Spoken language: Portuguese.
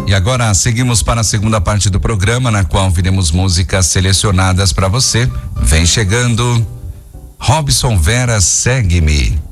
E agora seguimos para a segunda parte do programa, na qual viremos músicas selecionadas para você. Vem chegando Robson Vera, Segue-me.